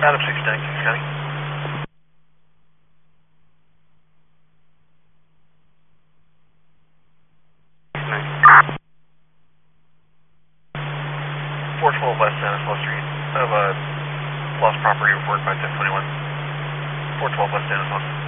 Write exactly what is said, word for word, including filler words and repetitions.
Adam sixty-nine, Kings County. four twelve West Stanislaus Street. I have a lost property report by ten twenty-one. four twelve West Stanislaus.